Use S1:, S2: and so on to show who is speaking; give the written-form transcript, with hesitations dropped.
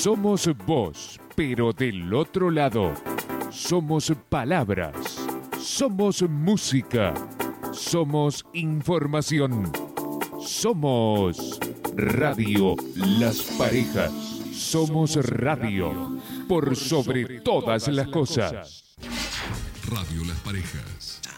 S1: Somos voz, pero del otro lado. Somos palabras. Somos música. Somos información. Somos Radio Las Parejas. Somos radio por sobre todas las cosas.
S2: Radio Las Parejas.